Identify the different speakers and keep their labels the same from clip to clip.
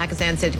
Speaker 1: Pakistan said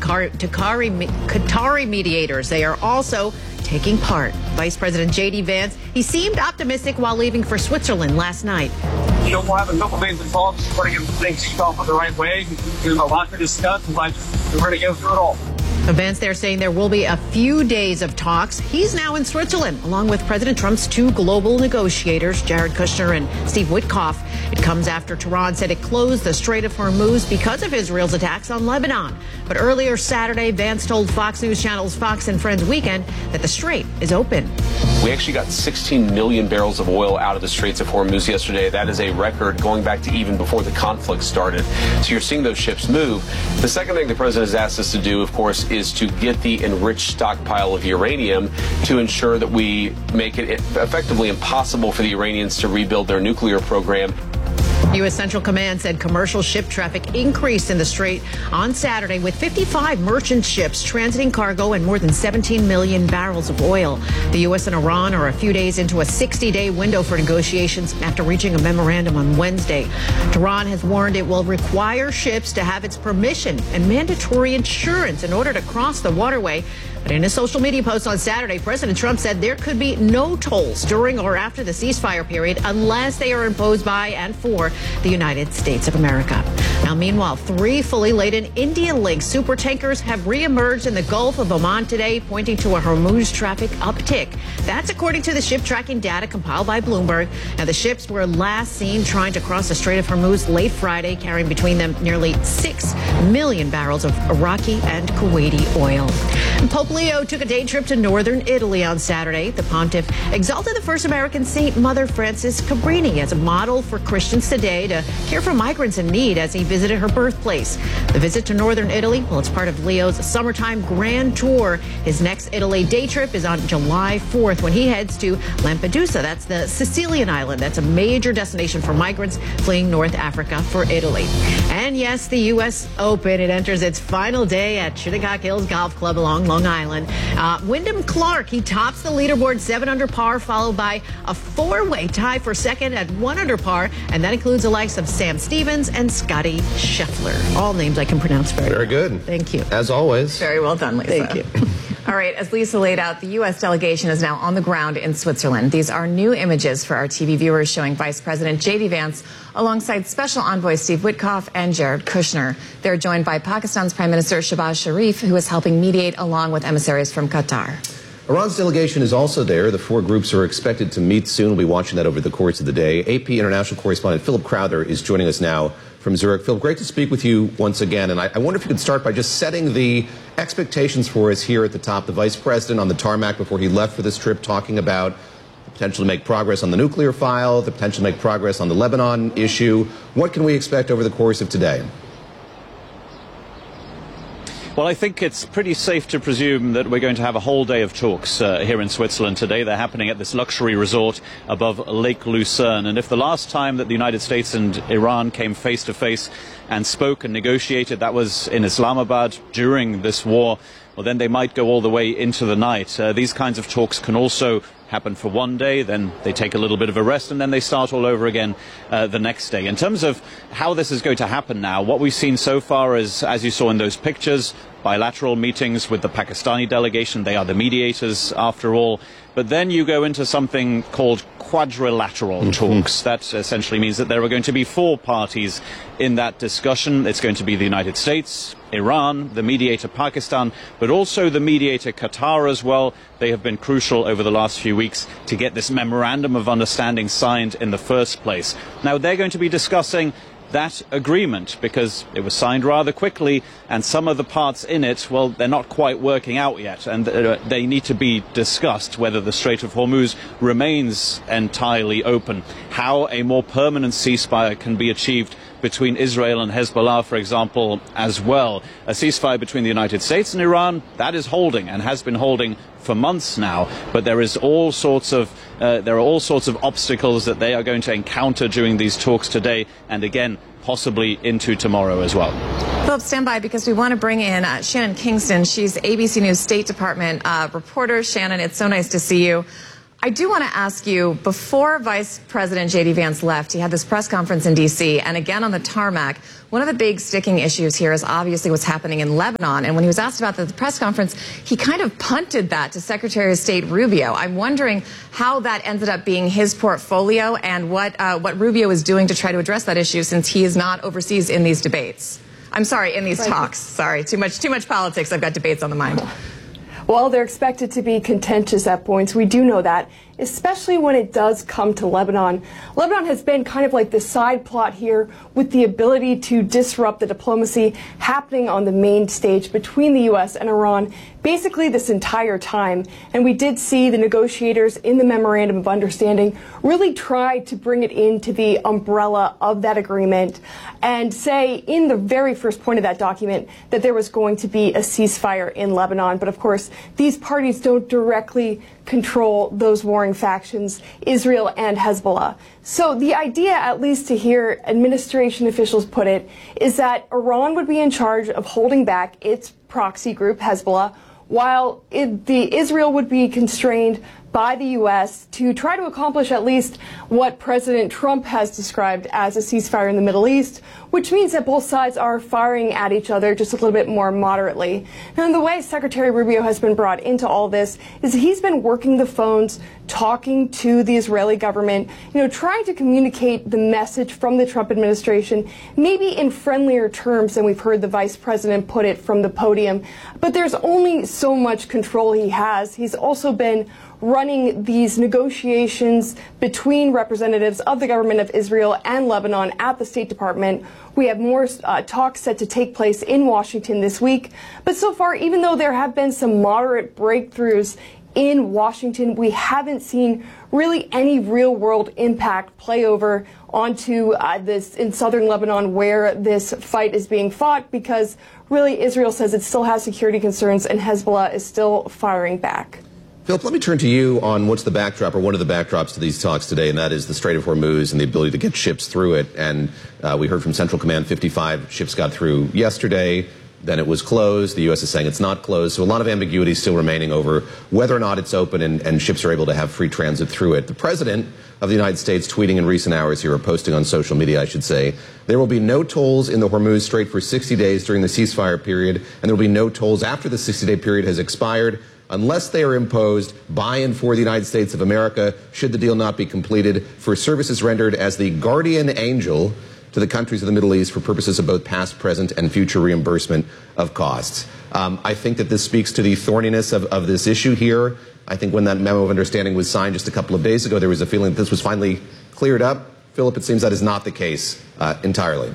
Speaker 1: Qatari mediators, they are also taking part. Vice President J.D. Vance, he seemed optimistic while leaving for Switzerland last night.
Speaker 2: We'll have a couple days involved, trying to get things kicked off the right way. There's a lot to discuss, but we're going to go through it all.
Speaker 1: Vance there saying there will be a few days of talks. He's now in Switzerland, along with President Trump's two global negotiators, Jared Kushner and Steve Witkoff. It comes after Tehran said it closed the Strait of Hormuz because of Israel's attacks on Lebanon. But earlier Saturday, Vance told Fox News Channel's Fox and Friends Weekend that the strait is open.
Speaker 3: We actually got 16 million barrels of oil out of the Straits of Hormuz yesterday. That is a record going back to even before the conflict started. So you're seeing those ships move. The second thing the president has asked us to do, of course, is to get the enriched stockpile of uranium to ensure that we make it effectively impossible for the Iranians to rebuild their nuclear program.
Speaker 1: U.S. Central Command said commercial ship traffic increased in the Strait on Saturday with 55 merchant ships transiting cargo and more than 17 million barrels of oil. The U.S. and Iran are a few days into a 60-day window for negotiations after reaching a memorandum on Wednesday. Tehran has warned it will require ships to have its permission and mandatory insurance in order to cross the waterway. But in a social media post on Saturday, President Trump said there could be no tolls during or after the ceasefire period unless they are imposed by and for the United States of America. Now, meanwhile, 3 fully laden Indian-linked super tankers have reemerged in the Gulf of Oman today, pointing to a Hormuz traffic uptick. That's according to the ship tracking data compiled by Bloomberg. Now, the ships were last seen trying to cross the Strait of Hormuz late Friday, carrying between them nearly 6 million barrels of Iraqi and Kuwaiti oil. And Pope Leo took a day trip to northern Italy on Saturday. The pontiff exalted the first American saint, Mother Frances Cabrini, as a model for Christians today to care for migrants in need as he visited her birthplace. The visit to northern Italy, well, it's part of Leo's summertime grand tour. His next Italy day trip is on July 4th when he heads to Lampedusa. That's the Sicilian island. That's a major destination for migrants fleeing North Africa for Italy. And yes, the U.S. Open, it enters its final day at Shinnecock Hills Golf Club along Long Island. Wyndham Clark, he tops the leaderboard 7 under par, followed by a 4-way tie for second at 1 under par, and that includes the likes of Sam Stevens and Scotty Scheffler. All names I can pronounce very well.
Speaker 4: Good.
Speaker 1: Thank you.
Speaker 4: As always.
Speaker 5: Very well done, Lisa.
Speaker 1: Thank you.
Speaker 5: All right, as Lisa laid out, the U.S. delegation is now on the ground in Switzerland. These are new images for our TV viewers showing Vice President J.D. Vance alongside Special Envoy Steve Witkoff and Jared Kushner. They're joined by Pakistan's Prime Minister Shehbaz Sharif, who is helping mediate along with emissaries from Qatar.
Speaker 4: Iran's delegation is also there. The 4 groups are expected to meet soon. We'll be watching that over the course of the day. AP international correspondent Philip Crowther is joining us now from Zurich. Phil, great to speak with you once again. And I wonder if you could start by just setting the expectations for us here at the top. The vice president on the tarmac before he left for this trip talking about the potential to make progress on the nuclear file, the potential to make progress on the Lebanon issue. What can we expect over the course of today?
Speaker 6: Well, I think it's pretty safe to presume that we're going to have a whole day of talks here in Switzerland today. They're happening at this luxury resort above Lake Lucerne. And if the last time that the United States and Iran came face to face and spoke and negotiated, that was in Islamabad during this war, well, then they might go all the way into the night. These kinds of talks can also happen for one day, then they take a little bit of a rest, and then they start all over again the next day. In terms of how this is going to happen now, what we've seen so far is, as you saw in those pictures, bilateral meetings with the Pakistani delegation. They are the mediators, after all. But then you go into something called quadrilateral talks. That essentially means that there are going to be 4 parties in that discussion. It's going to be the United States, Iran, the mediator Pakistan, but also the mediator Qatar as well. They have been crucial over the last few weeks to get this memorandum of understanding signed in the first place. Now, they're going to be discussing that agreement because it was signed rather quickly, and some of the parts in it, well, they're not quite working out yet, and they need to be discussed, whether the Strait of Hormuz remains entirely open, how a more permanent ceasefire can be achieved between Israel and Hezbollah, for example, as well. A ceasefire between the United States and Iran, that is holding and has been holding for months now, but there are all sorts of obstacles that they are going to encounter during these talks today, and again, possibly into tomorrow as well.
Speaker 5: Philip, stand by because we want to bring in Shannon Kingston. She's ABC News State Department reporter. Shannon, it's so nice to see you. I do want to ask you, before Vice President J.D. Vance left, he had this press conference in D.C. and again on the tarmac. One of the big sticking issues here is obviously what's happening in Lebanon. And when he was asked about the press conference, he kind of punted that to Secretary of State Rubio. I'm wondering how that ended up being his portfolio and what Rubio is doing to try to address that issue, since he is not overseas in these debates. I'm sorry, in these talks. Sorry, too much politics. I've got debates on the mind.
Speaker 7: Well, they're expected to be contentious at points. We do know that, especially when it does come to Lebanon. Lebanon has been kind of like the side plot here, with the ability to disrupt the diplomacy happening on the main stage between the U.S. and Iran basically this entire time. And we did see the negotiators in the Memorandum of Understanding really try to bring it into the umbrella of that agreement and say in the very first point of that document that there was going to be a ceasefire in Lebanon. But of course, these parties don't directly control those warring factions, Israel and Hezbollah. So the idea, at least to hear administration officials put it, is that Iran would be in charge of holding back its proxy group, Hezbollah, while Israel would be constrained by the U.S. to try to accomplish at least what President Trump has described as a ceasefire in the Middle East, which means that both sides are firing at each other just a little bit more moderately. Now, the way Secretary Rubio has been brought into all this is he's been working the phones, talking to the Israeli government, trying to communicate the message from the Trump administration, maybe in friendlier terms than we've heard the vice president put it from the podium. But there's only so much control he has. He's also been running these negotiations between representatives of the government of Israel and Lebanon at the State Department. We have more talks set to take place in Washington this week. But so far, even though there have been some moderate breakthroughs in Washington, we haven't seen really any real-world impact play over onto this in southern Lebanon where this fight is being fought, because really Israel says it still has security concerns and Hezbollah is still firing back.
Speaker 4: Philip, let me turn to you on what's the backdrop, or one of the backdrops to these talks today, and that is the Strait of Hormuz and the ability to get ships through it. And we heard from Central Command 55 ships got through yesterday. Then it was closed. The U.S. is saying it's not closed. So a lot of ambiguity still remaining over whether or not it's open and ships are able to have free transit through it. The President of the United States tweeting in recent hours here, or posting on social media, I should say, there will be no tolls in the Hormuz Strait for 60 days during the ceasefire period, and there will be no tolls after the 60-day period has expired, unless they are imposed by and for the United States of America, should the deal not be completed, for services rendered as the guardian angel to the countries of the Middle East for purposes of both past, present, and future reimbursement of costs. I think that this speaks to the thorniness of this issue here. I think when that memo of understanding was signed just a couple of days ago, there was a feeling that this was finally cleared up. Philip, it seems that is not the case entirely.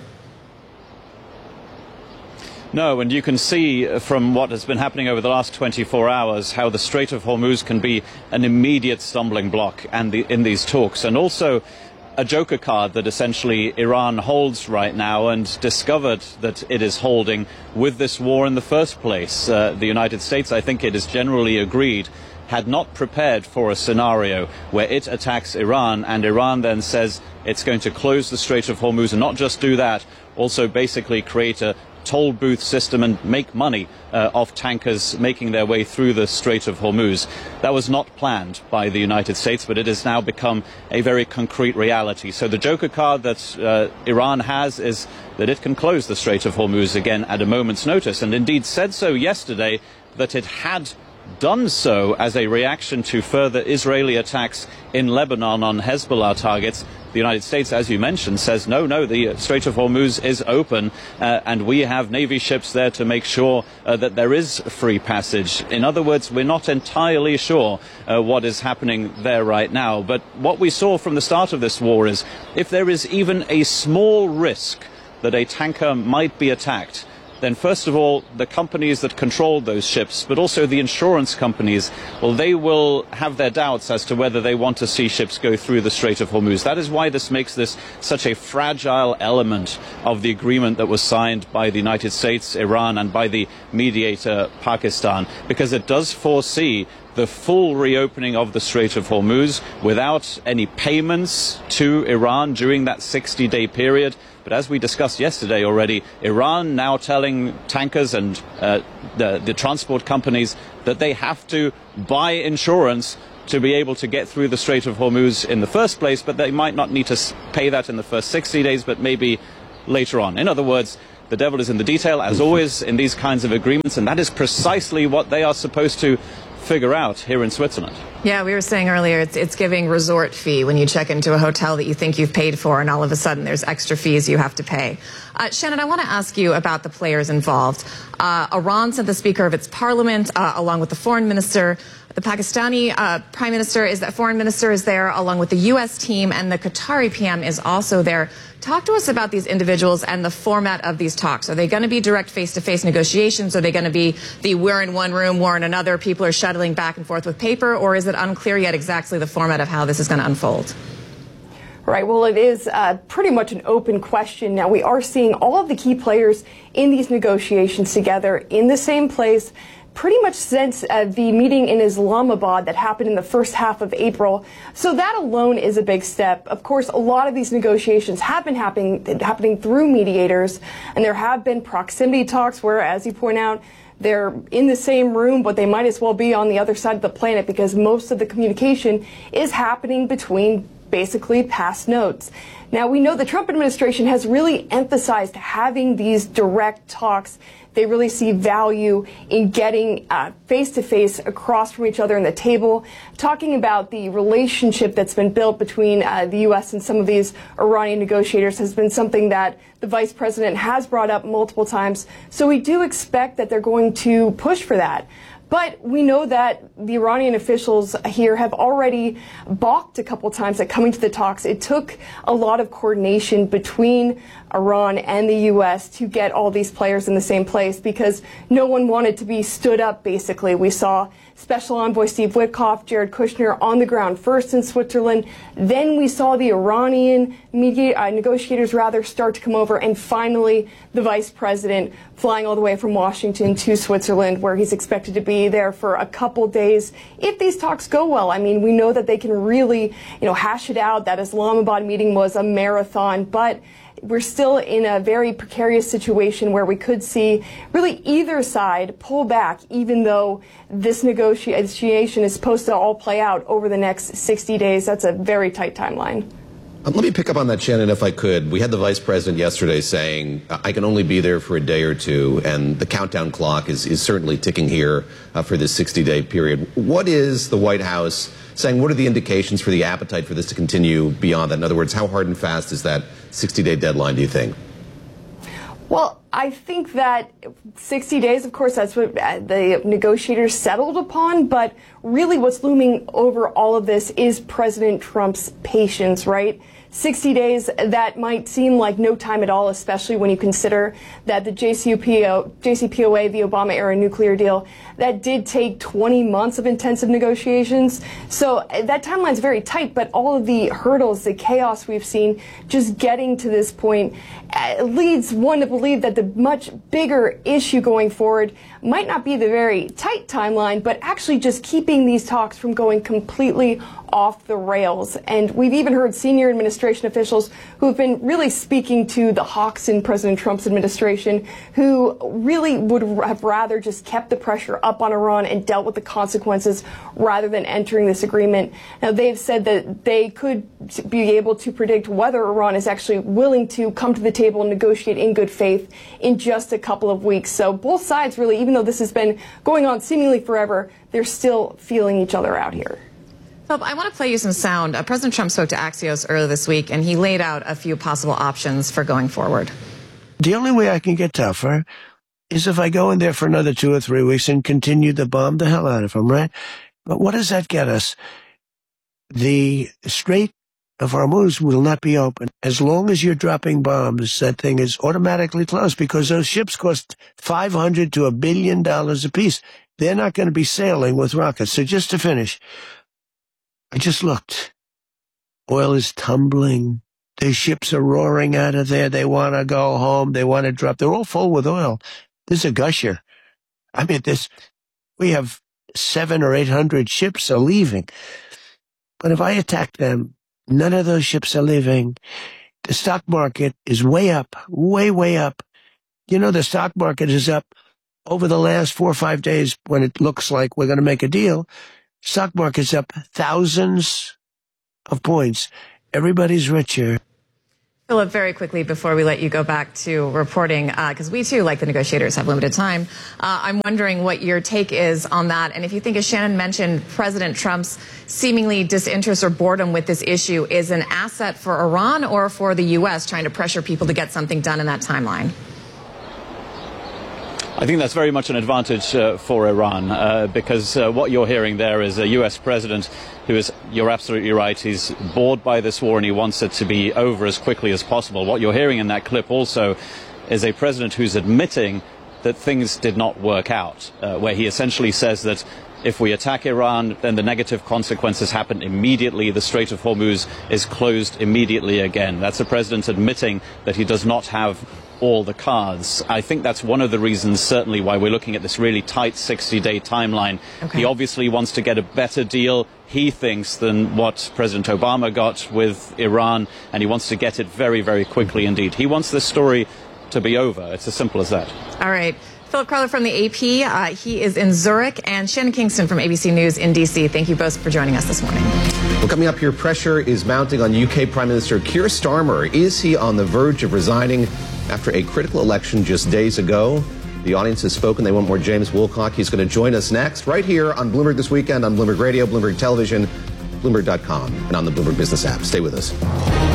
Speaker 6: No, and you can see from what has been happening over the last 24 hours how the Strait of Hormuz can be an immediate stumbling block in these talks, and also a joker card that essentially Iran holds right now and discovered that it is holding with this war in the first place. The United States, I think it is generally agreed, had not prepared for a scenario where it attacks Iran and Iran then says it's going to close the Strait of Hormuz, and not just do that, also basically create a toll booth system and make money off tankers making their way through the Strait of Hormuz. That was not planned by the United States, but it has now become a very concrete reality. So the joker card that Iran has is that it can close the Strait of Hormuz again at a moment's notice, and indeed said so yesterday that it had done so as a reaction to further Israeli attacks in Lebanon on Hezbollah targets. The United States, as you mentioned, says no, the Strait of Hormuz is open and we have Navy ships there to make sure that there is free passage. In other words, we're not entirely sure what is happening there right now. But what we saw from the start of this war is if there is even a small risk that a tanker might be attacked, then first of all, the companies that control those ships, but also the insurance companies, well, they will have their doubts as to whether they want to see ships go through the Strait of Hormuz. That is why this makes this such a fragile element of the agreement that was signed by the United States, Iran, and by the mediator, Pakistan, because it does foresee the full reopening of the Strait of Hormuz without any payments to Iran during that 60-day period. But as we discussed yesterday already, Iran now telling tankers and the transport companies that they have to buy insurance to be able to get through the Strait of Hormuz in the first place, but they might not need to pay that in the first 60 days, but maybe later on. In other words, the devil is in the detail, as always, in these kinds of agreements, and that is precisely what they are supposed to figure out here in Switzerland.
Speaker 5: Yeah, we were saying earlier, it's giving resort fee when you check into a hotel that you think you've paid for, and all of a sudden there's extra fees you have to pay. Shannon, I want to ask you about the players involved. Iran sent the Speaker of its parliament, along with the foreign minister. The Pakistani foreign minister is there, along with the U.S. team, and the Qatari PM is also there. Talk to us about these individuals and the format of these talks. Are they going to be direct face-to-face negotiations? Are they going to be the we're in one room, we're in another, people are shuttling back and forth with paper? Or is it unclear yet exactly the format of how this is going to unfold?
Speaker 7: Right. Well, it is pretty much an open question. Now, we are seeing all of the key players in these negotiations together in the same place, pretty much since the meeting in Islamabad that happened in the first half of April. So that alone is a big step. Of course, a lot of these negotiations have been happening through mediators, and there have been proximity talks where, as you point out, they're in the same room, but they might as well be on the other side of the planet because most of the communication is happening between basically pass notes. Now, we know the Trump administration has really emphasized having these direct talks. They really see value in getting face-to-face across from each other in the table, talking about the relationship that's been built between the U.S. and some of these Iranian negotiators has been something that the vice president has brought up multiple times. So we do expect that they're going to push for that. But we know that the Iranian officials here have already balked a couple times at coming to the talks. It took a lot of coordination between Iran and the U.S. to get all these players in the same place because no one wanted to be stood up, basically. We saw Special Envoy Steve Witkoff, Jared Kushner on the ground first in Switzerland. Then we saw the Iranian negotiators start to come over, and finally the vice president flying all the way from Washington to Switzerland, where he's expected to be there for a couple days. If these talks go well, I mean, we know that they can really, hash it out. That Islamabad meeting was a marathon, but we're still in a very precarious situation where we could see really either side pull back, even though this negotiation is supposed to all play out over the next 60 days. That's a very tight timeline.
Speaker 4: Let me pick up on that, Shannon, if I could. We had the vice president yesterday saying, I can only be there for a day or two, and the countdown clock is certainly ticking here for this 60-day period. What is the White House saying? What are the indications for the appetite for this to continue beyond that? In other words, how hard and fast is that 60-day deadline, do you think?
Speaker 7: Well, I think that 60 days, of course, that's what the negotiators settled upon. But really what's looming over all of this is President Trump's patience, right? 60 days, that might seem like no time at all, especially when you consider that the JCPOA, the Obama-era nuclear deal, that did take 20 months of intensive negotiations. So that timeline is very tight, but all of the hurdles, the chaos we've seen just getting to this point leads one to believe that the much bigger issue going forward might not be the very tight timeline, but actually just keeping these talks from going completely off the rails. And we've even heard senior administration officials who have been really speaking to the hawks in President Trump's administration, who really would have rather just kept the pressure up on Iran and dealt with the consequences rather than entering this agreement. Now, they've said that they could be able to predict whether Iran is actually willing to come to the table and negotiate in good faith in just a couple of weeks. So both sides really, even though this has been going on seemingly forever, they're still feeling each other out here.
Speaker 5: Philip, I want to play you some sound. President Trump spoke to Axios earlier this week, and he laid out a few possible options for going forward.
Speaker 8: The only way I can get tougher is if I go in there for another 2 or 3 weeks and continue to bomb the hell out of them, right? But what does that get us? The Strait of Hormuz will not be open. As long as you're dropping bombs, that thing is automatically closed because those ships cost $500 to $1 billion apiece. They're not going to be sailing with rockets. So just to finish, I just looked. Oil is tumbling. Their ships are roaring out of there. They want to go home. They want to drop. They're all full with oil. There's a gusher. I mean, we have 700 or 800 ships are leaving. But if I attack them, none of those ships are leaving. The stock market is way up, way up. You know, the stock market is up over the last 4 or 5 days when it looks like we're going to make a deal. Stock market's up thousands of points. Everybody's richer.
Speaker 5: Philip, very quickly before we let you go back to reporting, because we too, like the negotiators, have limited time, I'm wondering what your take is on that. And if you think, as Shannon mentioned, President Trump's seemingly disinterest or boredom with this issue is an asset for Iran or for the U.S. trying to pressure people to get something done in that timeline?
Speaker 6: I think that's very much an advantage for Iran because what you're hearing there is a U.S. president who is, you're absolutely right, he's bored by this war and he wants it to be over as quickly as possible. What you're hearing in that clip also is a president who's admitting that things did not work out, where he essentially says that if we attack Iran, then the negative consequences happen immediately. The Strait of Hormuz is closed immediately again. That's a president admitting that he does not have all the cards. I think that's one of the reasons, certainly, why we're looking at this really tight 60-day timeline. Okay. He obviously wants to get a better deal, he thinks, than what President Obama got with Iran, and he wants to get it very, very quickly indeed. He wants this story to be over. It's as simple as that. All right.
Speaker 5: Philip Crowther from the AP. He is in Zurich, and Shannon Kingston from ABC News in D.C. Thank you both for joining us this morning.
Speaker 4: Well, coming up here, pressure is mounting on UK Prime Minister Keir Starmer. Is he on the verge of resigning after a critical election just days ago? The audience has spoken. They want more James Woolcock. He's going to join us next, right here on Bloomberg This Weekend, on Bloomberg Radio, Bloomberg Television, Bloomberg.com, and on the Bloomberg Business app. Stay with us.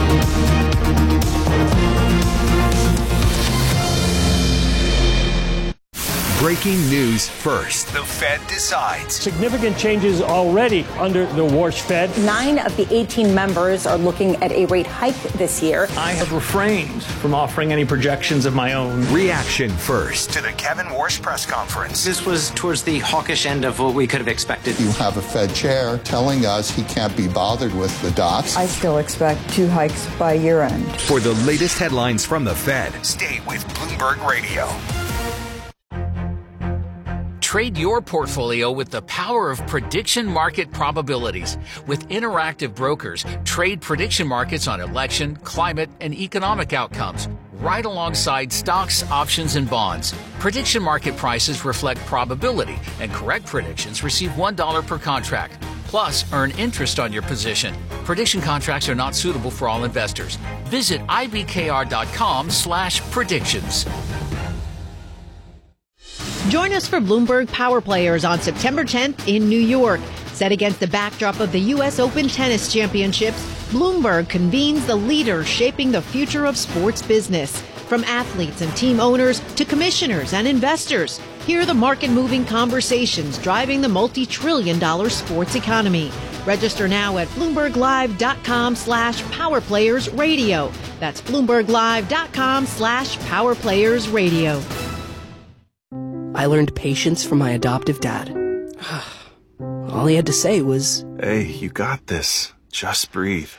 Speaker 9: Breaking news first. The Fed decides.
Speaker 10: Significant changes already under the Warsh Fed.
Speaker 11: 9 of the 18 members are looking at a rate hike this year.
Speaker 10: I have refrained from offering any projections of my own.
Speaker 9: Reaction first to the Kevin Warsh press conference.
Speaker 12: This was towards the hawkish end of what we could have expected.
Speaker 13: You have a Fed chair telling us he can't be bothered with the dots.
Speaker 14: I still expect 2 hikes by year end.
Speaker 9: For the latest headlines from the Fed, stay with Bloomberg Radio.
Speaker 15: Trade your portfolio with the power of prediction market probabilities. With Interactive Brokers, trade prediction markets on election, climate, and economic outcomes, right alongside stocks, options, and bonds. Prediction market prices reflect probability, and correct predictions receive $1 per contract. Plus, earn interest on your position. Prediction contracts are not suitable for all investors. Visit ibkr.com/predictions.
Speaker 1: Join us for Bloomberg Power Players on September 10th in New York. Set against the backdrop of the U.S. Open Tennis Championships, Bloomberg convenes the leaders shaping the future of sports business. From athletes and team owners to commissioners and investors, hear the market-moving conversations driving the multi-trillion-dollar sports economy. Register now at BloombergLive.com/PowerPlayersRadio. That's BloombergLive.com/PowerPlayersRadio.
Speaker 16: I learned patience from my adoptive dad. All he had to say was,
Speaker 17: "Hey, you got this. Just breathe."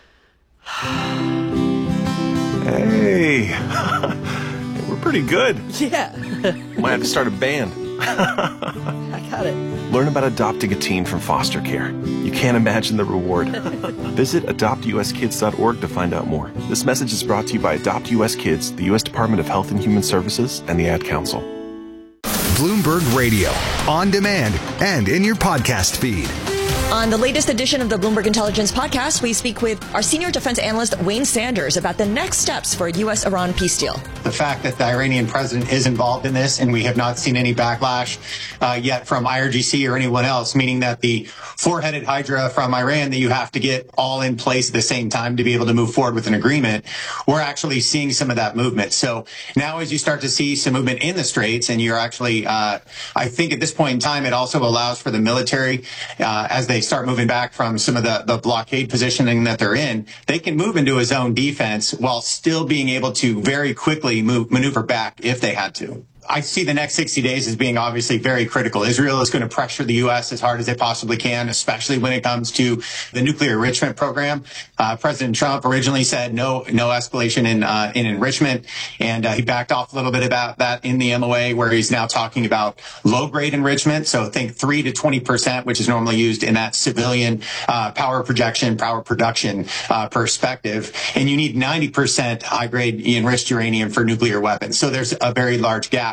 Speaker 17: Hey, we're pretty good.
Speaker 16: Yeah.
Speaker 17: Might have to start a band.
Speaker 16: I got it.
Speaker 17: Learn about adopting a teen from foster care. You can't imagine the reward. Visit adoptuskids.org to find out more. This message is brought to you by Adopt US Kids, the U.S. Department of Health and Human Services, and the Ad Council.
Speaker 9: Bloomberg Radio, on demand and in your podcast feed.
Speaker 18: On the latest edition of the Bloomberg Intelligence Podcast, we speak with our senior defense analyst, Wayne Sanders, about the next steps for a U.S.-Iran peace deal.
Speaker 19: The fact that the Iranian president is involved in this, and we have not seen any backlash yet from IRGC or anyone else, meaning that the four-headed hydra from Iran that you have to get all in place at the same time to be able to move forward with an agreement, we're actually seeing some of that movement. So now as you start to see some movement in the Straits, and you're actually, I think at this point in time, it also allows for the military, as they start moving back from some of the blockade positioning that they're in, they can move into a zone defense while still being able to very quickly maneuver back if they had to. I see the next 60 days as being obviously very critical. Israel is going to pressure the U.S. as hard as they possibly can, especially when it comes to the nuclear enrichment program. President Trump originally said no escalation in enrichment, and he backed off a little bit about that in the MOA, where he's now talking about low-grade enrichment. So think 3 to 20%, which is normally used in that civilian power production perspective. And you need 90% high-grade enriched uranium for nuclear weapons. So there's a very large gap.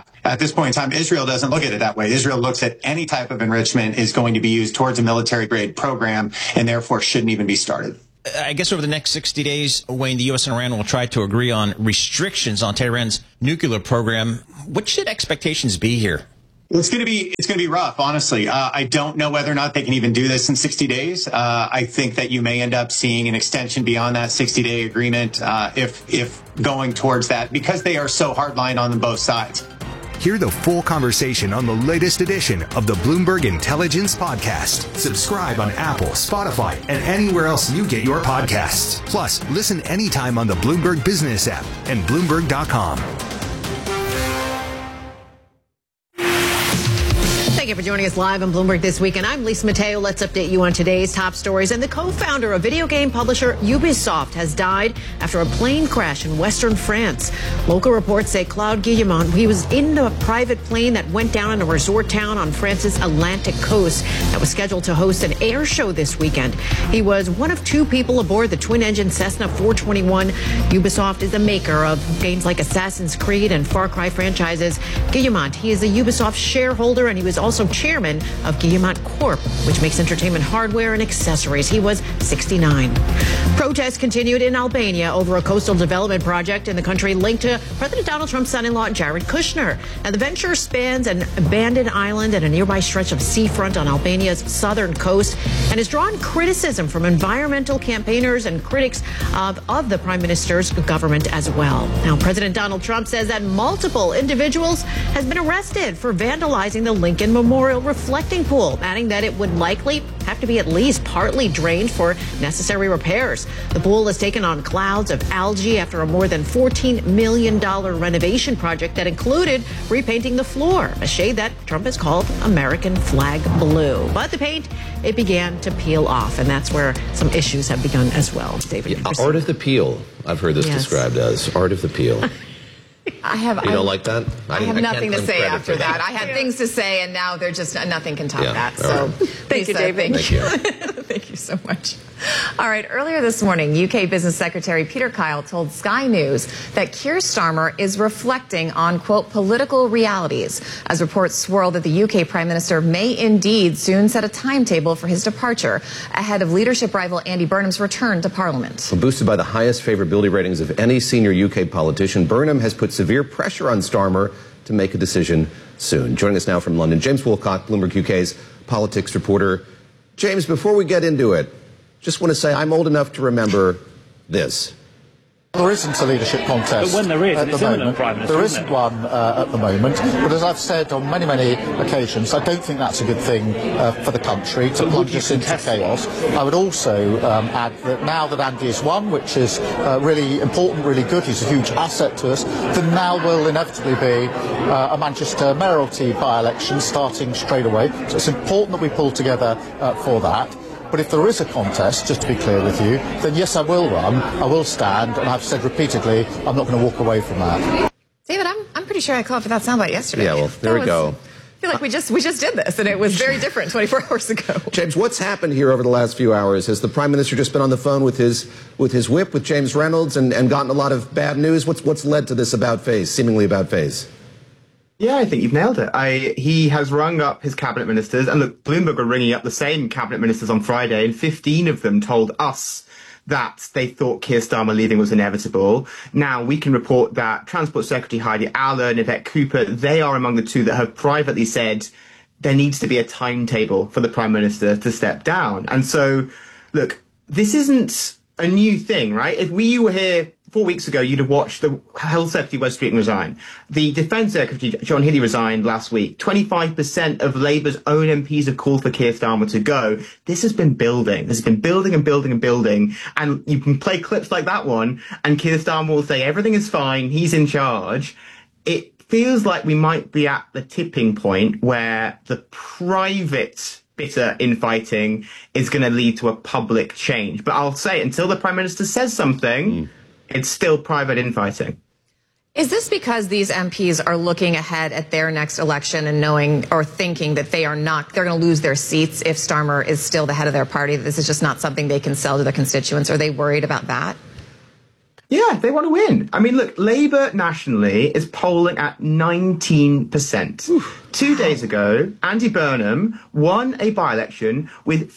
Speaker 19: trap. At this point in time, Israel doesn't look at it that way. Israel looks at any type of enrichment is going to be used towards a military-grade program and therefore shouldn't even be started.
Speaker 20: I guess over the next 60 days, Wayne, the U.S. and Iran will try to agree on restrictions on Tehran's nuclear program. What should expectations be here?
Speaker 19: It's going to be rough, honestly. I don't know whether or not they can even do this in 60 days. I think that you may end up seeing an extension beyond that 60-day agreement if going towards that, because they are so hardline on both sides.
Speaker 9: Hear the full conversation on the latest edition of the Bloomberg Intelligence Podcast. Subscribe on Apple, Spotify, and anywhere else you get your podcasts. Plus, listen anytime on the Bloomberg Business app and Bloomberg.com.
Speaker 1: Thank you for joining us live on Bloomberg This Week. And I'm Lisa Mateo. Let's update you on today's top stories. And the co-founder of video game publisher Ubisoft has died after a plane crash in western France. Local reports say Claude Guillemot, he was in a private plane that went down in a resort town on France's Atlantic coast that was scheduled to host an air show this weekend. He was one of two people aboard the twin-engine Cessna 421. Ubisoft is a maker of games like Assassin's Creed and Far Cry franchises. Guillemot, he is a Ubisoft shareholder, and he was also chairman of Guillemot Corp, which makes entertainment hardware and accessories. He was 69. Protests continued in Albania over a coastal development project in the country linked to President Donald Trump's son-in-law, Jared Kushner. Now, the venture spans an abandoned island and a nearby stretch of seafront on Albania's southern coast and has drawn criticism from environmental campaigners and critics of the prime minister's government as well. Now, President Donald Trump says that multiple individuals has been arrested for vandalizing the Lincoln Memorial reflecting pool, adding that it would likely have to be at least partly drained for necessary repairs. The pool has taken on clouds of algae after a more than $14 million renovation project that included repainting the floor, a shade that Trump has called American flag blue. But the paint, it began to peel off, and that's where some issues have begun as well. David,
Speaker 4: art of the peel, I've heard this described as art of the peel. You don't like that?
Speaker 5: I have nothing to say after that. I had things to say, and now they're just nothing can top that. So,
Speaker 7: thank you, Dave.
Speaker 5: Thank you. Thank you so much. All right. Earlier this morning, UK Business Secretary Peter Kyle told Sky News that Keir Starmer is reflecting on, quote, political realities, as reports swirl that the UK Prime Minister may indeed soon set a timetable for his departure ahead of leadership rival Andy Burnham's return to Parliament.
Speaker 4: Boosted by the highest favorability ratings of any senior UK politician, Burnham has put severe pressure on Starmer to make a decision soon. Joining us now from London, James Woolcock, Bloomberg UK's politics reporter. James, before we get into it, just want to say I'm old enough to remember this.
Speaker 21: There isn't a leadership contest
Speaker 10: but when there is,
Speaker 21: at the moment. There isn't one at the moment. But as I've said on many, many occasions, I don't think that's a good thing for the country to plunge us into chaos. I would also add that now that Andy has won, which is really important, really good, he's a huge asset to us, then now will inevitably be a Manchester mayoralty by-election starting straight away. So it's important that we pull together for that. But if there is a contest, just to be clear with you, then yes, I will run, I will stand, and I've said repeatedly, I'm not going to walk away from that.
Speaker 5: David, I'm pretty sure I called for that soundbite yesterday.
Speaker 4: Yeah, well, there we go.
Speaker 5: I feel like we just did this, and it was very different 24 hours ago.
Speaker 4: James, what's happened here over the last few hours? Has the Prime Minister just been on the phone with his whip, with James Reynolds, and gotten a lot of bad news? What's led to this about-face, seemingly about-face?
Speaker 22: Yeah, I think you've nailed it. He has rung up his cabinet ministers, and look, Bloomberg were ringing up the same cabinet ministers on Friday, and 15 of them told us that they thought Keir Starmer leaving was inevitable. Now, we can report that Transport Secretary Heidi Allen, Yvette Cooper, they are among the two that have privately said there needs to be a timetable for the Prime Minister to step down. And so, look, this isn't a new thing, right? If you were here 4 weeks ago, you'd have watched the Health Secretary Wes Streeting resign. The Defence Secretary John Healey resigned last week. 25% of Labour's own MPs have called for Keir Starmer to go. This has been building. This has been building and building and building. And you can play clips like that one, and Keir Starmer will say everything is fine, he's in charge. It feels like we might be at the tipping point where the private bitter infighting is going to lead to a public change. But I'll say, until the Prime Minister says something, it's still private infighting.
Speaker 5: Is this because these MPs are looking ahead at their next election and knowing or thinking that they're going to lose their seats if Starmer is still the head of their party, that this is just not something they can sell to their constituents? Are they worried about that?
Speaker 22: Yeah, they want to win. I mean, look, Labour nationally is polling at 19%. Oof. 2 days ago, Andy Burnham won a by-election with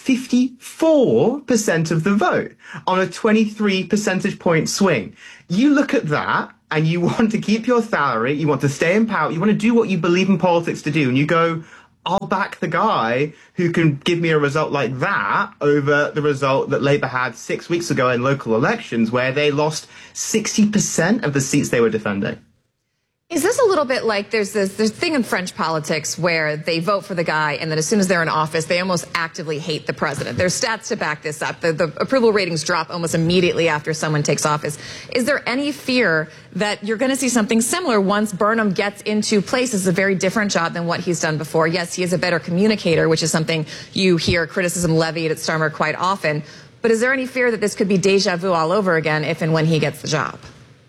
Speaker 22: 54% of the vote on a 23 percentage point swing. You look at that and you want to keep your salary, you want to stay in power, you want to do what you believe in politics to do, and you go, I'll back the guy who can give me a result like that over the result that Labour had 6 weeks ago in local elections, where they lost 60% of the seats they were defending.
Speaker 5: Is this a little bit like there's this thing in French politics where they vote for the guy and then as soon as they're in office, they almost actively hate the president? There's stats to back this up. The approval ratings drop almost immediately after someone takes office. Is there any fear that you're going to see something similar once Burnham gets into place? It's a very different job than what he's done before. Yes, he is a better communicator, which is something you hear criticism levied at Starmer quite often. But is there any fear that this could be deja vu all over again if and when he gets the job?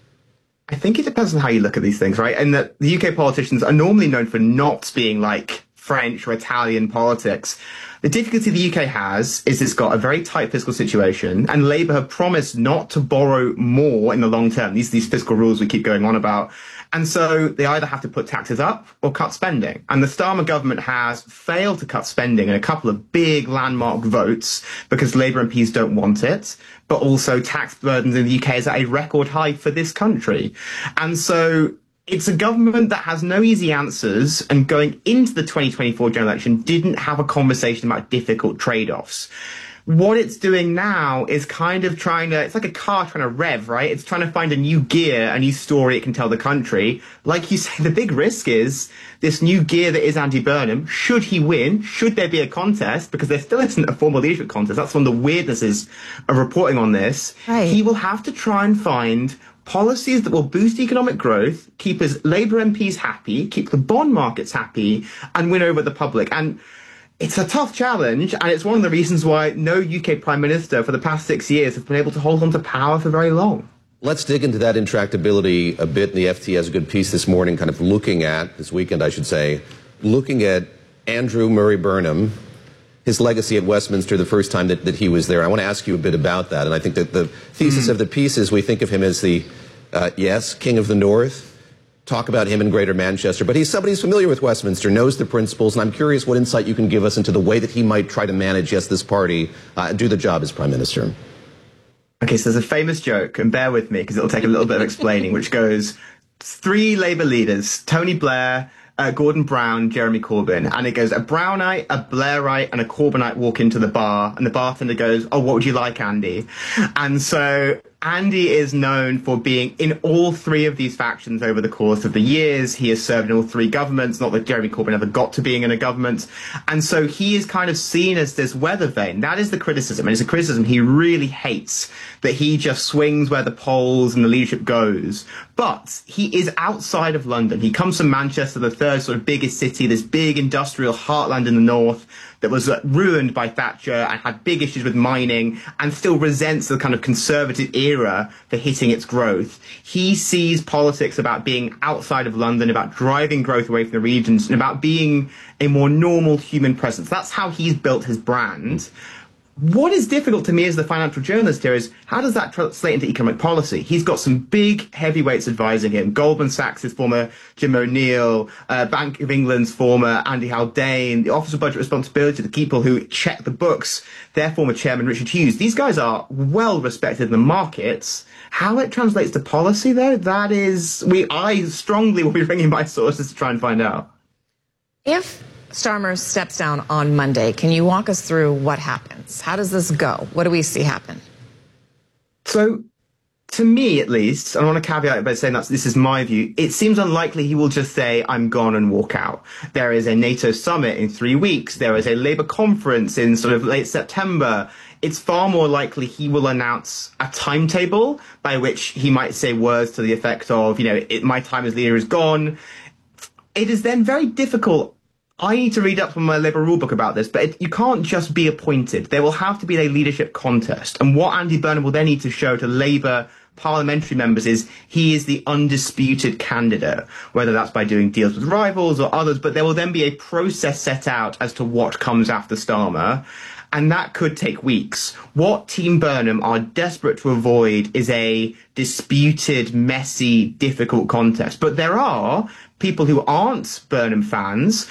Speaker 22: I think it depends on how you look at these things, right? And that the UK politicians are normally known for not being like French or Italian politics. The difficulty the UK has is it's got a very tight fiscal situation, and Labour have promised not to borrow more in the long term. These fiscal rules we keep going on about. And so they either have to put taxes up or cut spending. And the Starmer government has failed to cut spending in a couple of big landmark votes because Labour MPs don't want it. But also tax burdens in the UK is at a record high for this country. And so it's a government that has no easy answers, and going into the 2024 general election didn't have a conversation about difficult trade-offs. What it's doing now is kind of it's like a car trying to rev, right? It's trying to find a new gear, a new story it can tell the country. Like you say, the big risk is this new gear that is Andy Burnham. Should he win? Should there be a contest? Because there still isn't a formal leadership contest. That's one of the weirdnesses of reporting on this. Right. He will have to try and find policies that will boost economic growth, keep his Labour MPs happy, keep the bond markets happy, and win over the public. And it's a tough challenge, and it's one of the reasons why no UK Prime Minister for the past 6 years has been able to hold on to power for very long.
Speaker 4: Let's dig into that intractability a bit. The FT has a good piece this morning, kind of looking at, this weekend I should say, looking at Andrew Murray Burnham, his legacy at Westminster the first time that he was there. I want to ask you a bit about that. And I think that the thesis of the piece is we think of him as the, King of the North. Talk about him in Greater Manchester. But he's somebody who's familiar with Westminster, knows the principles, and I'm curious what insight you can give us into the way that he might try to manage, this party, and do the job as Prime Minister.
Speaker 22: Okay, so there's a famous joke, and bear with me because it'll take a little bit of explaining, which goes, 3 Labour leaders, Tony Blair, Gordon Brown, Jeremy Corbyn, and it goes, a Brownite, a Blairite, and a Corbynite walk into the bar, and the bartender goes, oh, what would you like, Andy? And so Andy is known for being in all 3 of these factions over the course of the years. He has served in all 3 governments, not that Jeremy Corbyn ever got to being in a government. And so he is kind of seen as this weather vane. That is the criticism, and it's a criticism he really hates, that he just swings where the polls and the leadership goes. But he is outside of London. He comes from Manchester, the 3rd sort of biggest city, this big industrial heartland in the north that was ruined by Thatcher and had big issues with mining and still resents the kind of conservative era for hitting its growth. He sees politics about being outside of London, about driving growth away from the regions, and about being a more normal human presence. That's how he's built his brand. What is difficult to me as the financial journalist here is how does that translate into economic policy? He's got some big heavyweights advising him. Goldman Sachs' former Jim O'Neill, Bank of England's former Andy Haldane, the Office of Budget Responsibility, the people who check the books, their former chairman Richard Hughes. These guys are well respected in the markets. How it translates to policy, though, that is, I strongly will be ringing my sources to try and find out.
Speaker 5: If Starmer steps down on Monday, can you walk us through what happens? How does this go? What do we see happen?
Speaker 22: So, to me at least, I want to caveat it by saying this is my view, it seems unlikely he will just say, I'm gone and walk out. There is a NATO summit in 3 weeks. There is a Labour conference in sort of late September. It's far more likely he will announce a timetable by which he might say words to the effect of, my time as leader is gone. It is then very difficult. I need to read up on my Labour rulebook about this, but you can't just be appointed. There will have to be a leadership contest. And what Andy Burnham will then need to show to Labour parliamentary members is he is the undisputed candidate, whether that's by doing deals with rivals or others. But there will then be a process set out as to what comes after Starmer. and that could take weeks. What Team Burnham are desperate to avoid is a disputed, messy, difficult contest. But there are people who aren't Burnham fans,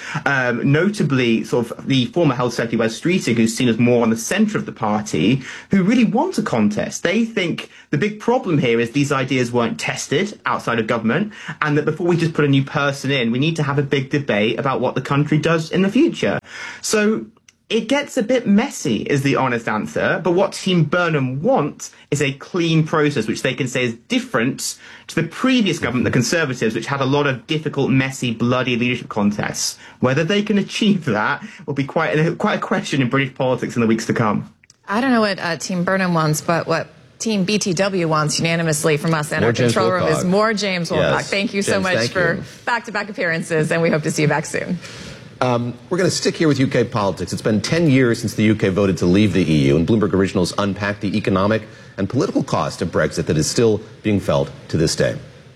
Speaker 22: notably sort of the former Health Secretary Wes Streeting, who's seen as more on the centre of the party, who really want a contest. They think the big problem here is these ideas weren't tested outside of government, and that before we just put a new person in, we need to have a big debate about what the country does in the future. So it gets a bit messy, is the honest answer. But what Team Burnham want is a clean process, which they can say is different to the previous government, the Conservatives, which had a lot of difficult, messy, bloody leadership contests. Whether they can achieve that will be quite a question in British politics in the weeks to come.
Speaker 5: I don't know what Team Burnham wants, but what Team BTW wants unanimously from us in our control room is more James Woolcock.
Speaker 4: Yes.
Speaker 5: Thank you so much for back-to-back appearances, and we hope to see you back soon.
Speaker 4: We're going to stick here with UK politics. It's been 10 years since the UK voted to leave the EU, and Bloomberg Originals unpacked the economic and political cost of Brexit that is still being felt to this day.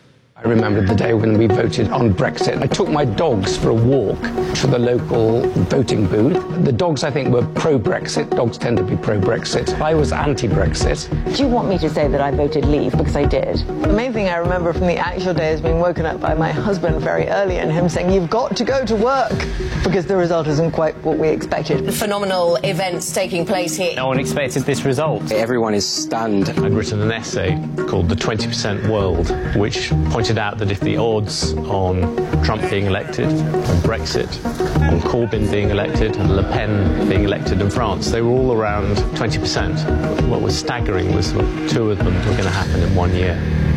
Speaker 2: I remember the day when we voted on Brexit. I took my dogs for a walk to the local voting booth. The dogs, I think, were pro-Brexit. Dogs tend to be pro-Brexit. I was anti-Brexit.
Speaker 3: Do you want me to say that I voted leave? Because I did. The main thing I remember from the actual day is being woken up by my husband very early and him saying, "You've got to go to work," because the result isn't quite what we expected.
Speaker 11: Phenomenal events taking place here.
Speaker 10: No one expected this result.
Speaker 2: Everyone is stunned.
Speaker 10: I'd written an essay called The 20% World, which pointed out that if the odds on Trump being elected, on Brexit, on Corbyn being elected, and Le Pen being elected in France, they were all around 20%. What was staggering was that two of them were going to happen in 1 year.